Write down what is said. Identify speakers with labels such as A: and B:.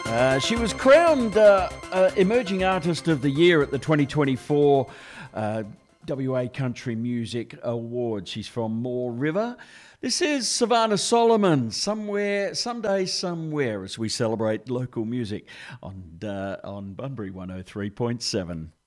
A: She was crowned Emerging Artist of the Year at the 2024 WA Country Music Awards. She's from Moore River. This is Savannah Solomon, Somewhere, Someday, Somewhere, as we celebrate local music on Bunbury 103.7.